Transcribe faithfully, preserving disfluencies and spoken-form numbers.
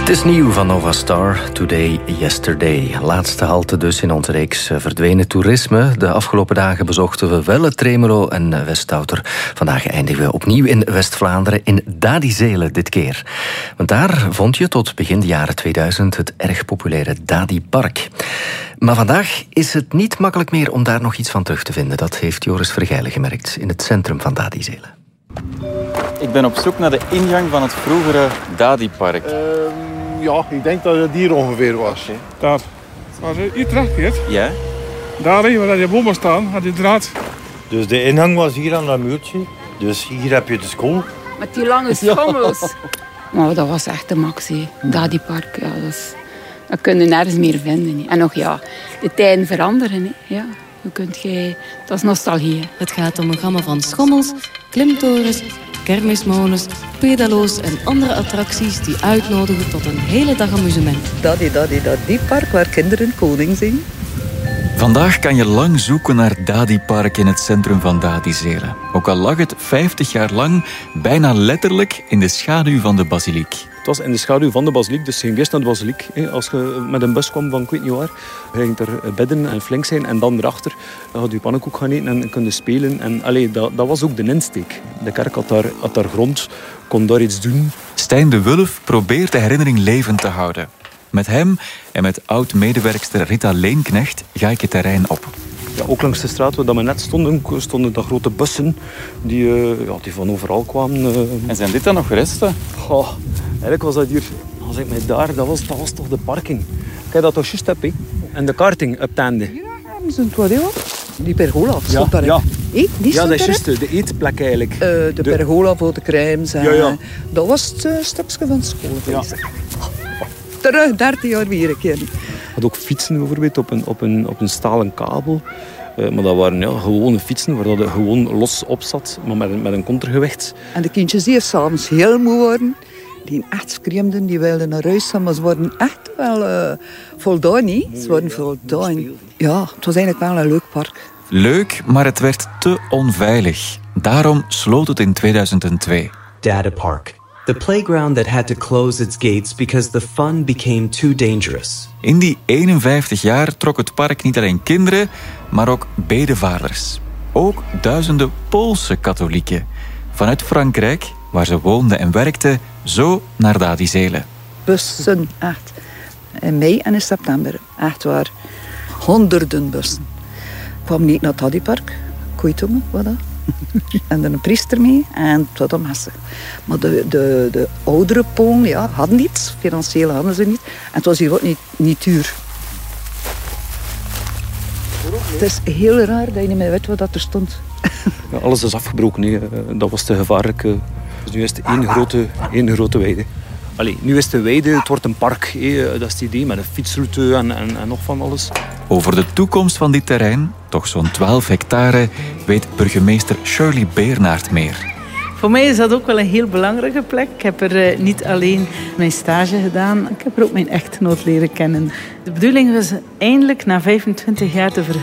Het is nieuw van Nova Star, Today, Yesterday. Laatste halte dus in onze reeks verdwenen toerisme. De afgelopen dagen bezochten we Welle, Tremelo en Westouter. Vandaag eindigen we opnieuw in West-Vlaanderen, in Dadizele dit keer. Want daar vond je tot begin de jaren tweeduizend het erg populaire Dadi-park. Maar vandaag is het niet makkelijk meer om daar nog iets van terug te vinden. Dat heeft Joris Vergijlen gemerkt in het centrum van Dadizele. Ik ben op zoek naar de ingang van het vroegere Dadi-park. Uh, ja, ik denk dat het hier ongeveer was. Okay. Daar. Als je hier terugkeert, ja? Daar waar die bomen staan, had je draad. Dus de ingang was hier aan dat muurtje. Dus hier heb je de school. Met die lange schommels. Ja. Maar dat was echt de max, hè. Dadi-park. Ja, dat, is, dat kun je nergens meer vinden. Hè. En nog ja, de tijden veranderen. Hè. Ja. Hoe kunt jij... Dat is nostalgie. Hè. Het gaat om een gamma van schommels, klimtorens, kermismolens, pedalo's en andere attracties die uitnodigen tot een hele dag amusement. Dadi, Dadi, Dadi-park waar kinderen koning zijn. Vandaag kan je lang zoeken naar Dadi-park in het centrum van Dadizele. Ook al lag het vijftig jaar lang bijna letterlijk in de schaduw van de basiliek. Het was in de schaduw van de basiliek, dus je ging eerst naar de basiliek. Als je met een bus kwam van ik weet niet waar, je ging er bidden en flink zijn. En dan erachter had je pannenkoek gaan eten en kunnen spelen. En allee, dat, dat was ook de insteek. De kerk had daar, had daar grond, kon daar iets doen. Stijn de Wulf probeert de herinnering levend te houden. Met hem en met oud-medewerkster Rita Leenknecht ga ik het terrein op. Ja, ook langs de straat waar we net stonden, stonden dat grote bussen die, uh, ja, die van overal kwamen. Uh. En zijn dit dan nog resten? Oh, eigenlijk was dat hier, als ik mij daar, dat was, dat was toch de parking. Kijk dat toch juist heb, hè? En de karting op het einde. Ja, dat is een toilet. Die pergola stond ja, daar. Ja, Eet, die ja dat is juist de eetplek eigenlijk. Uh, de, de pergola voor de crèmes. Ja, ja. Dat was het uh, stukje van school. Ja. Terug, dertig jaar weer een keer. Je had ook fietsen bijvoorbeeld op een, op een, op een stalen kabel. Uh, maar dat waren ja, gewone fietsen waar dat gewoon los op zat, maar met een, met een contragewicht. En de kindjes die s'avonds heel moe waren, die echt schreeuwden, die wilden naar huis gaan, maar ze worden echt wel uh, voldaan, niet? Ze worden voldaan. Ja, het was eigenlijk wel een leuk park. Leuk, maar het werd te onveilig. Daarom sloot het in tweeduizend twee. Dadi Park. The playground that had to close its gates because the fun became too dangerous. In die eenenvijftig jaar trok het park niet alleen kinderen, maar ook bedevaarders. Ook duizenden Poolse katholieken. Vanuit Frankrijk, waar ze woonden en werkten, zo naar Dadizele. Bussen, echt. In mei en in september. Echt waar. Honderden bussen. Kwam niet naar het Dadi-park. Koeitongen, wat dat? En er een priester mee en tot een messen. Maar de, de, de oudere Polen ja, hadden niets. Financieel hadden ze niet. En het was hier ook niet, niet duur. Het is heel raar dat je niet meer weet wat er stond. Ja, alles is afgebroken. Hè. Dat was te gevaarlijk. Dus nu is het één grote, één grote weide. Allee, nu is het een weide, het wordt een park. Hè. Dat is het idee, met een fietsroute en, en, en nog van alles. Over de toekomst van dit terrein, toch zo'n twaalf hectare, weet burgemeester Shirley Beernaert meer. Voor mij is dat ook wel een heel belangrijke plek. Ik heb er uh, niet alleen mijn stage gedaan, ik heb er ook mijn echtgenoot leren kennen. De bedoeling was eindelijk na vijfentwintig jaar te verhuizen.